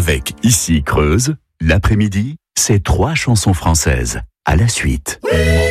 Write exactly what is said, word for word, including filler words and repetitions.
Avec Ici Creuse, l'après-midi, c'est trois chansons françaises. À la suite.